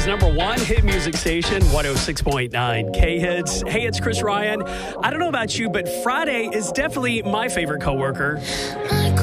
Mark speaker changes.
Speaker 1: America's #1 hit music station, 106.9 K-Hits. Hey, it's Chris Ryan. I don't know about you, but Friday is definitely my favorite coworker.